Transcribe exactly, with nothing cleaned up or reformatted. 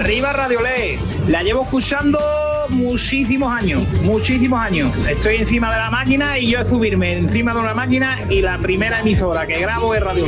Arriba Radio Ley. La llevo escuchando muchísimos años, muchísimos años. Estoy encima de la máquina y yo subirme encima de una máquina y la primera emisora que grabo es Radio Ley.